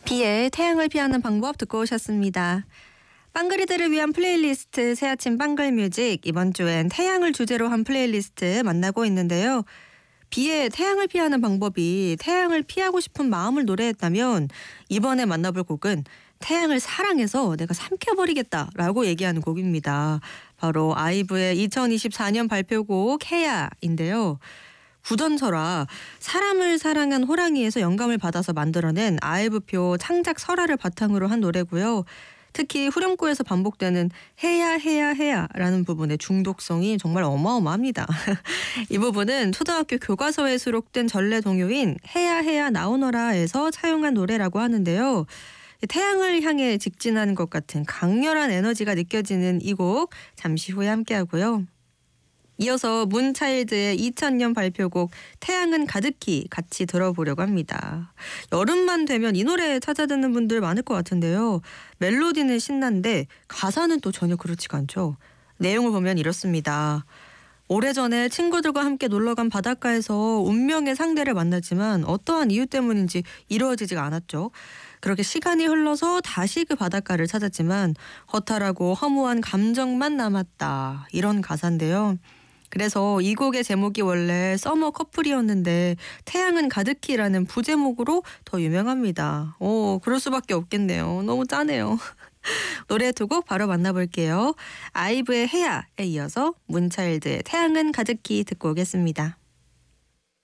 비에 태양을 피하는 방법 듣고 오셨습니다. 빵그리들을 위한 플레이리스트 새아침 빵글뮤직, 이번 주엔 태양을 주제로 한 플레이리스트 만나고 있는데요. 비에 태양을 피하는 방법이 태양을 피하고 싶은 마음을 노래했다면 이번에 만나볼 곡은 태양을 사랑해서 내가 삼켜버리겠다라고 얘기하는 곡입니다. 바로 아이브의 2024년 발표곡 해야인데요. 구전설화, 사람을 사랑한 호랑이에서 영감을 받아서 만들어낸 아이브표 창작 설화를 바탕으로 한 노래고요. 특히 후렴구에서 반복되는 해야 해야 해야라는 부분의 중독성이 정말 어마어마합니다. 이 부분은 초등학교 교과서에 수록된 전래 동요인 해야 해야 나오너라에서 차용한 노래라고 하는데요. 태양을 향해 직진하는 것 같은 강렬한 에너지가 느껴지는 이 곡 잠시 후에 함께하고요. 이어서 문차일드의 2000년 발표곡 태양은 가득히 같이 들어보려고 합니다. 여름만 되면 이 노래 찾아 듣는 분들 많을 것 같은데요. 멜로디는 신난데 가사는 또 전혀 그렇지가 않죠. 내용을 보면 이렇습니다. 오래전에 친구들과 함께 놀러간 바닷가에서 운명의 상대를 만났지만 어떠한 이유 때문인지 이루어지지가 않았죠. 그렇게 시간이 흘러서 다시 그 바닷가를 찾았지만 허탈하고 허무한 감정만 남았다. 이런 가사인데요. 그래서 이 곡의 제목이 원래 서머 커플이었는데 태양은 가득히라는 부제목으로 더 유명합니다. 그럴 수밖에 없겠네요. 너무 짜네요. 노래 두 곡 바로 만나볼게요. 아이브의 해야에 이어서 문차일드의 태양은 가득히 듣고 오겠습니다.